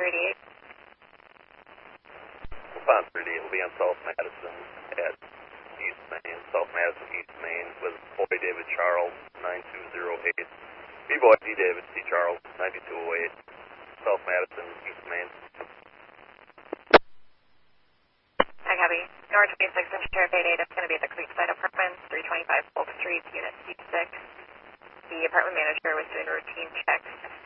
38. Response 38 will be on South Madison at East Main, South Madison, East Main, with Boy David Charles, 9208. B-Boy D. David C. Charles, 9208, South Madison, East Main. I copy. North 26 and Sheriff 88, it's going to be at the Creekside Apartments, 325 Polk Street, Unit C6. The apartment manager was doing routine checks